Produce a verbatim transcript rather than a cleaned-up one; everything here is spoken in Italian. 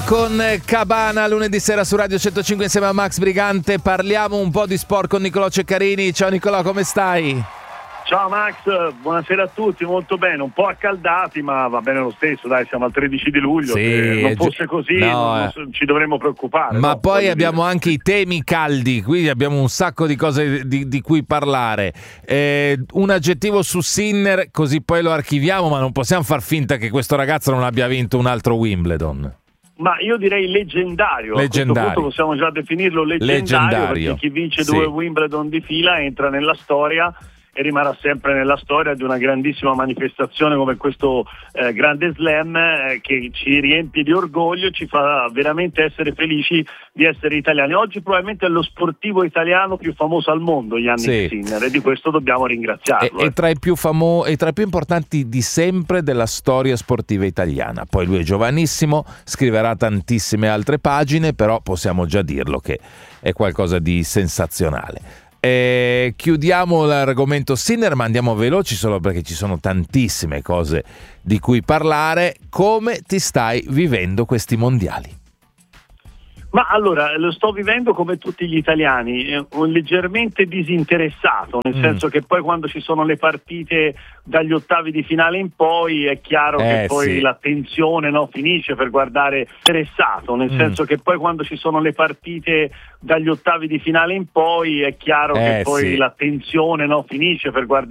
con Cabana lunedì sera su Radio centocinque insieme a Max Brigante. Parliamo un po' di sport con Nicolò Ceccarini. Ciao Nicolò, come stai? Ciao Max, buonasera a tutti, molto bene, un po' accaldati ma va bene lo stesso, dai, siamo al tredici di luglio, sì, se non fosse così no, non, non ci dovremmo preoccupare. Ma no? poi Voglio abbiamo dire. anche i temi caldi, quindi abbiamo un sacco di cose di, di cui parlare. Eh, un aggettivo su Sinner, così poi lo archiviamo, ma non possiamo far finta che questo ragazzo non abbia vinto un altro Wimbledon. Ma io direi leggendario, leggendario. A questo punto possiamo già definirlo leggendario, leggendario. Perché chi vince sì. due Wimbledon di fila entra nella storia e rimarrà sempre nella storia di una grandissima manifestazione come questo eh, grande slam eh, che ci riempie di orgoglio e ci fa veramente essere felici di essere italiani. Oggi probabilmente è lo sportivo italiano più famoso al mondo, Yannick sì. Sinner, e di questo dobbiamo ringraziarlo. E, eh. e tra i più famo- e tra i più importanti di sempre della storia sportiva italiana. Poi lui è giovanissimo, scriverà tantissime altre pagine, però possiamo già dirlo che è qualcosa di sensazionale. E chiudiamo l'argomento Sinner, ma andiamo veloci solo perché ci sono tantissime cose di cui parlare. Come ti stai vivendo questi mondiali? Ma allora, lo sto vivendo come tutti gli italiani, eh, leggermente disinteressato, nel Mm. senso che poi quando ci sono le partite dagli ottavi di finale in poi è chiaro Eh, che poi sì. la tensione no, finisce per guardare interessato, nel Mm. senso che poi quando ci sono le partite dagli ottavi di finale in poi è chiaro Eh, che poi sì. la tensione no, finisce per guardare